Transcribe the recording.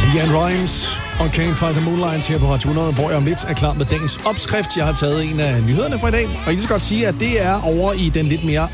Leanne Rimes og Can't Find the Moonlight her på Radio 100, hvor jeg om lidt er klar med dagens opskrift. Jeg har taget en af nyhederne fra i dag, og jeg kan så godt sige, at det er over i den lidt mere